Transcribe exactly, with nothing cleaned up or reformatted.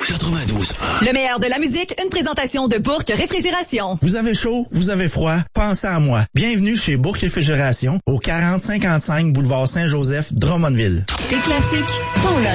quatre-vingt-douze un. Le meilleur de la musique, une présentation de Bourque Réfrigération. Vous avez chaud, vous avez froid, pensez à moi. Bienvenue chez Bourque Réfrigération, au quarante cinquante-cinq boulevard Saint-Joseph, Drummondville. C'est classique, ton lunch.